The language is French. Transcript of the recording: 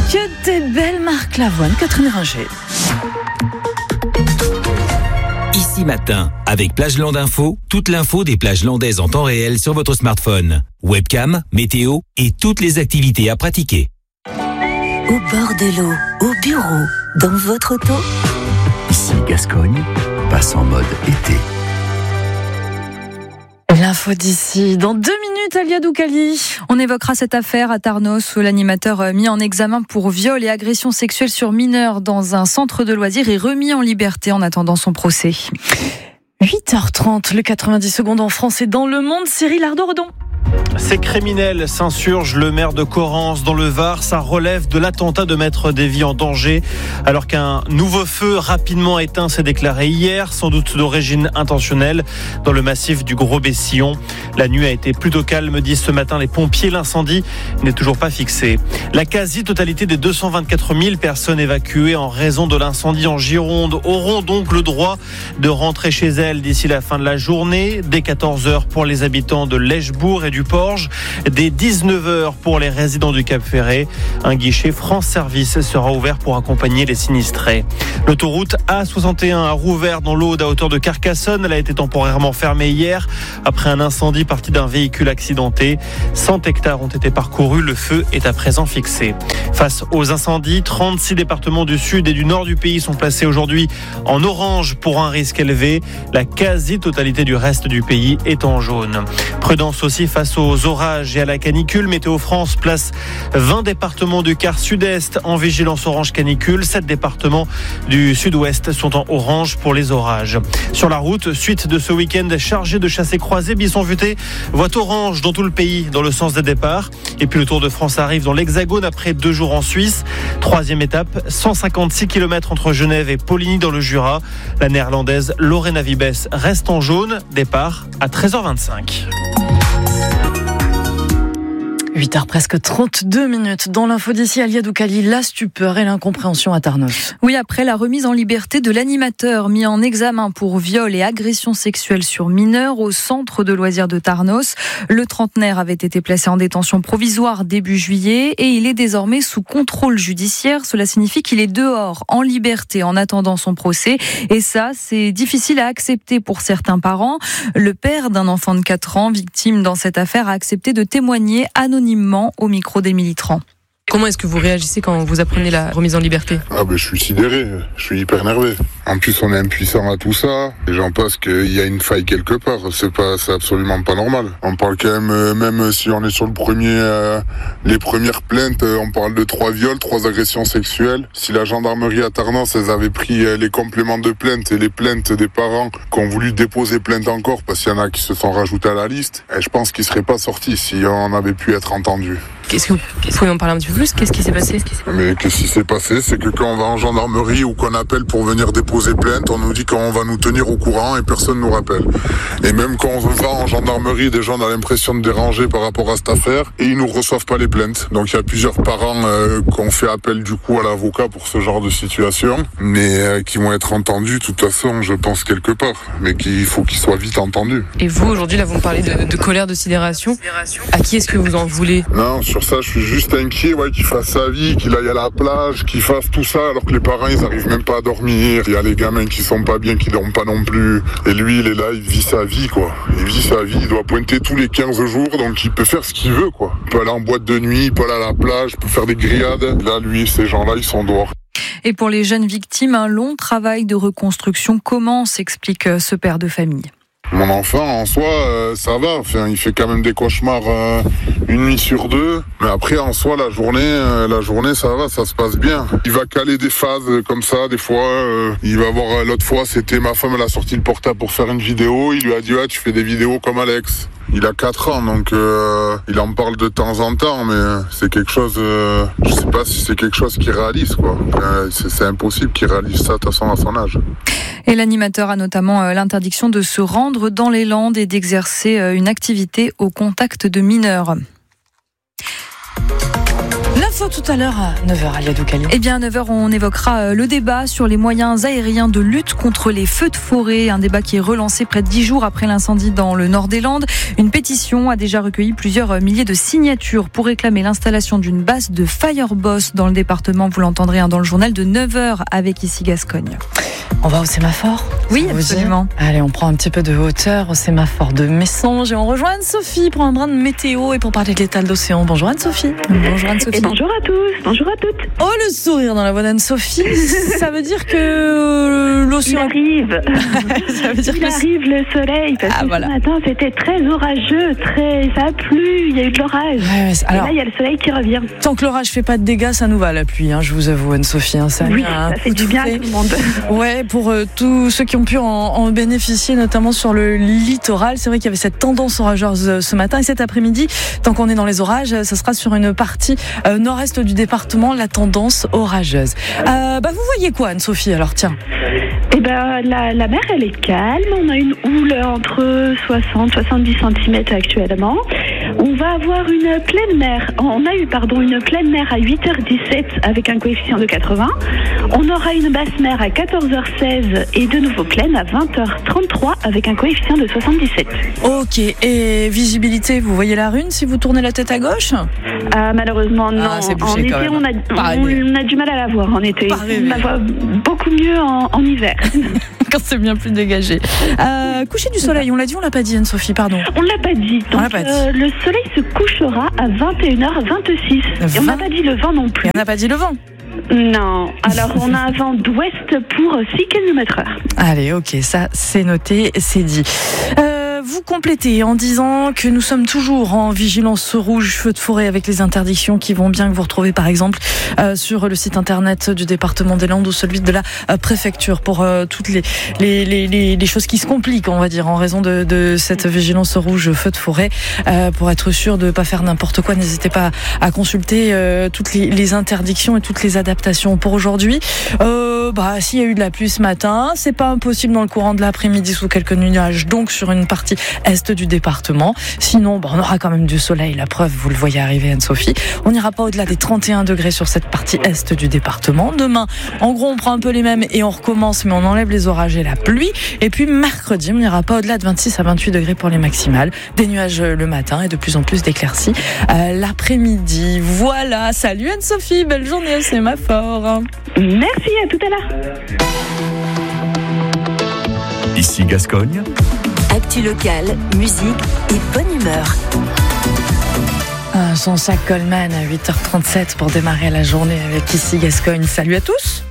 Que des belles marques Lavoine, Catherine Ringer. Ici Matin, avec Plageland Info, toute l'info des plages landaises en temps réel sur votre smartphone. Webcam, météo et toutes les activités à pratiquer. Au bord de l'eau, au bureau, dans votre auto. Ici Gascogne, passe en mode été. L'info d'ici. Dans 2 minutes, Alia Doukali. On évoquera cette affaire à Tarnos où l'animateur mis en examen pour viol et agression sexuelle sur mineurs dans un centre de loisirs est remis en liberté en attendant son procès. 8h30, le 90 secondes en France et dans le monde. Cyril Ardo-Redon. Ces criminels s'insurgent. Le maire de Correns dans le Var, ça relève de l'attentat de mettre des vies en danger. Alors qu'un nouveau feu rapidement éteint s'est déclaré hier, sans doute d'origine intentionnelle, dans le massif du Gros-Bessillon. La nuit a été plutôt calme, disent ce matin les pompiers. L'incendie n'est toujours pas fixé. La quasi-totalité des 224 000 personnes évacuées en raison de l'incendie en Gironde auront donc le droit de rentrer chez elles d'ici la fin de la journée. Dès 14h pour les habitants de Lèchebourg et du Porge, dès 19h pour les résidents du Cap-Ferré. Un guichet France Service sera ouvert pour accompagner les sinistrés. L'autoroute A61 a rouvert dans l'Aude à hauteur de Carcassonne. Elle a été temporairement fermée hier après un incendie parti d'un véhicule accidenté. 100 hectares ont été parcourus. Le feu est à présent fixé. Face aux incendies, 36 départements du sud et du nord du pays sont placés aujourd'hui en orange pour un risque élevé. La quasi-totalité du reste du pays est en jaune. Prudence aussi face aux orages et à la canicule. Météo France place 20 départements du quart sud-est en vigilance orange canicule. 7 départements du sud-ouest sont en orange pour les orages. Sur la route, suite de ce week-end chargé de chassés-croisés, Bisson-Futé voit orange dans tout le pays dans le sens des départs. Et puis le Tour de France arrive dans l'Hexagone après 2 jours en Suisse. 3e étape, 156 km entre Genève et Poligny dans le Jura. La néerlandaise Lorena Wiebes reste en jaune. Départ à 13h25. 8h presque 32 minutes. Dans l'info d'ici, Alia Doukali, la stupeur et l'incompréhension à Tarnos. Oui, après la remise en liberté de l'animateur mis en examen pour viol et agression sexuelle sur mineurs au centre de loisirs de Tarnos, le trentenaire avait été placé en détention provisoire début juillet et il est désormais sous contrôle judiciaire. Cela signifie qu'il est dehors, en liberté, en attendant son procès. Et ça, c'est difficile à accepter pour certains parents. Le père d'un enfant de 4 ans, victime dans cette affaire, a accepté de témoigner anonymement au micro d'Émilie Tran. Comment est-ce que vous réagissez quand vous apprenez la remise en liberté ? Je suis sidéré, je suis hyper nerveux. En plus, on est impuissant à tout ça. Et j'en pense qu'il y a une faille quelque part. C'est absolument pas normal. On parle quand même si on est sur les premières plaintes, on parle de 3 viols, 3 agressions sexuelles. Si la gendarmerie à Tarnos, elles avaient pris les compléments de plainte et les plaintes des parents qui ont voulu déposer plainte encore, parce qu'il y en a qui se sont rajoutés à la liste, je pense qu'ils seraient pas sortis si on avait pu être entendus. Qu'est-ce que vous pouvez en parler un petit peu plus ? Qu'est-ce qui s'est passé ? Mais qu'est-ce qui s'est passé ? C'est que quand on va en gendarmerie ou qu'on appelle pour venir déposer plainte, on nous dit qu'on va nous tenir au courant et personne ne nous rappelle. Et même quand on va en gendarmerie, des gens ont l'impression de déranger par rapport à cette affaire et ils nous reçoivent pas les plaintes. Donc il y a plusieurs parents qui ont fait appel du coup à l'avocat pour ce genre de situation, mais qui vont être entendus de toute façon, je pense quelque part, mais qu'il faut qu'ils soient vite entendus. Et vous aujourd'hui là vous me parlez de colère, de sidération. À qui est-ce que vous en voulez ? Non, sur ça je suis juste inquiet, qu'il fasse sa vie, qu'il aille à la plage, qu'il fasse tout ça alors que les parents ils arrivent même pas à dormir. Il y a les gamins qui sont pas bien, qui dorment pas non plus. Et lui il est là, il vit sa vie quoi. Il vit sa vie, il doit pointer tous les 15 jours, donc il peut faire ce qu'il veut quoi. Il peut aller en boîte de nuit, il peut aller à la plage, il peut faire des grillades. Là lui, ces gens-là ils sont dehors. Et pour les jeunes victimes, un long travail de reconstruction commence, explique ce père de famille. Mon enfant, en soi, ça va. Enfin, il fait quand même des cauchemars une nuit sur 2. Mais après, en soi, la journée, ça va, ça se passe bien. Il va caler des phases comme ça, des fois. Il va voir, l'autre fois, c'était ma femme, elle a sorti le portable pour faire une vidéo. Il lui a dit, tu fais des vidéos comme Alex. Il a 4 ans, donc il en parle de temps en temps, mais c'est quelque chose, je sais pas si c'est quelque chose qu'il réalise, quoi. C'est impossible qu'il réalise ça, de toute façon, à son âge. Et l'animateur a notamment l'interdiction de se rendre dans les Landes et d'exercer une activité au contact de mineurs. L'info tout à l'heure à 9h, Aliadou Kali. Eh bien, à 9h, on évoquera le débat sur les moyens aériens de lutte contre les feux de forêt. Un débat qui est relancé près de 10 jours après l'incendie dans le nord des Landes. Une pétition a déjà recueilli plusieurs milliers de signatures pour réclamer l'installation d'une base de Fireboss dans le département. Vous l'entendrez dans le journal de 9h avec Ici Gascogne. On va au sémaphore? Oui, absolument. Allez, on prend un petit peu de hauteur au sémaphore de Messanges et on rejoint Anne-Sophie pour un brin de météo et pour parler de l'état de l'océan. Bonjour Anne-Sophie. Bonjour Anne-Sophie. Et bonjour à tous, bonjour à toutes. Oh, le sourire dans la voix d'Anne-Sophie, ça veut dire que l'océan... Il arrive. Ça veut dire il arrive le soleil, parce que ce matin c'était très orageux, ça a plu, il y a eu de l'orage. Ouais, alors, et là il y a le soleil qui revient. Tant que l'orage fait pas de dégâts, ça nous va la pluie, je vous avoue Anne-Sophie. Ça fait du bien à tout le monde. Ouais, pour tous ceux qui ont pu en bénéficier, notamment sur le littoral. C'est vrai qu'il y avait cette tendance orageuse ce matin et cet après-midi, tant qu'on est dans les orages, ça sera sur une partie nord-est du département, la tendance orageuse. Vous voyez quoi Anne-Sophie alors, tiens? Eh ben, la mer elle est calme, on a une houle entre 60-70 cm actuellement. On va avoir une pleine mer, une pleine mer à 8h17 avec un coefficient de 80. On aura une basse mer à 14h16 et de nouveau pleine à 20h33 avec un coefficient de 77. Ok, et visibilité, vous voyez la Rune si vous tournez la tête à gauche? Malheureusement non, c'est bouché, en été on a du mal à la voir en été. On la voit beaucoup mieux en hiver. Quand c'est bien plus dégagé. Coucher du soleil, on l'a dit, on l'a pas dit Anne-Sophie, pardon. On l'a pas dit. Donc, le soleil se couchera à 21h26. Et on n'a pas dit le vent non plus. Et on n'a pas dit le vent. Non, alors on a un vent d'ouest pour 6 km/h. Allez, ok, ça c'est noté, c'est dit. Vous complétez en disant que nous sommes toujours en vigilance rouge feu de forêt avec les interdictions qui vont bien, que vous retrouvez par exemple sur le site internet du département des Landes ou celui de la préfecture pour toutes les choses qui se compliquent, on va dire, en raison de cette vigilance rouge feu de forêt. Pour être sûr de ne pas faire n'importe quoi, n'hésitez pas à consulter toutes les interdictions et toutes les adaptations pour aujourd'hui. S'il y a eu de la pluie ce matin, c'est pas impossible dans le courant de l'après-midi sous quelques nuages, donc sur une partie est du département. Sinon, on aura quand même du soleil, la preuve, vous le voyez arriver Anne-Sophie. On n'ira pas au-delà des 31 degrés sur cette partie est du département. Demain, en gros, on prend un peu les mêmes et on recommence, mais on enlève les orages et la pluie. Et puis mercredi, on n'ira pas au-delà de 26 à 28 degrés pour les maximales. Des nuages le matin et de plus en plus d'éclaircies l'après-midi. Voilà, salut Anne-Sophie, belle journée au sémaphore. Merci, à tout à l'heure. Ici Gascogne. Actu locale, musique et bonne humeur. Son sac Coleman à 8h37 pour démarrer la journée avec Ici Gascogne. Salut à tous.